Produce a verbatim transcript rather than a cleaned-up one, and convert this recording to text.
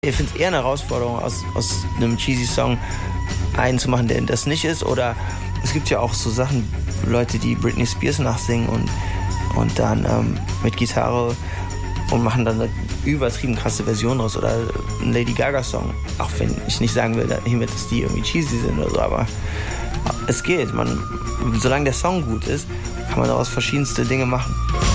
Ich finde es eher eine Herausforderung, aus, aus einem cheesy Song einen zu machen, der das nicht ist. Oder es gibt ja auch so Sachen, Leute, die Britney Spears nachsingen und, und dann ähm, mit Gitarre und machen dann eine übertrieben krasse Version draus. Oder ein Lady Gaga Song. Auch wenn ich nicht sagen will, dass die irgendwie cheesy sind oder so, aber es geht. Man, solange der Song gut ist, kann man daraus verschiedenste Dinge machen.